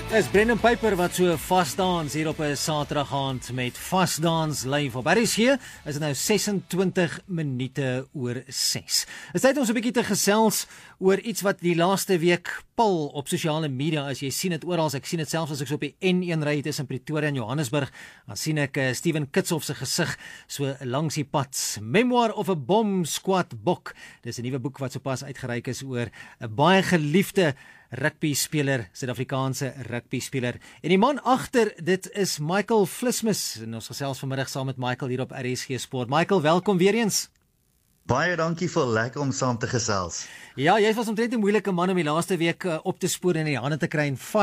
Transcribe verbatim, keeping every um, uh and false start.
Dis Brendan Piper wat so vasdans hier op 'n Saterdag aand met Vasdans live op R S G. Is dit nou sesentwintig minute oor ses. Dit is tyd om so 'n bietjie te gesels oor iets wat die laaste week pal op sosiale media is. Jy sien dit oral, ek sien dit selfs as ek so op die N een ry tussen Pretoria en Johannesburg, dan sien ek uh, Steven Kitshoff se gesig so langs die pad. Memoir of a Bomb Squad boek. Dis 'n nuwe boek wat sopas uitgereik is oor 'n baie geliefde rugby-speler, Suid-Afrikaanse rugby-speler. En die man agter dit is Michael Vlismus. En ons gesels vanmiddag saam met Michael hier op R S G Sport. Michael, welkom weer eens. Baie dankie vir lekker om saam te gesels. Ja, jy was omtrent 'n moeilike man om die laaste week uh, op te spoor en in die hande te kry en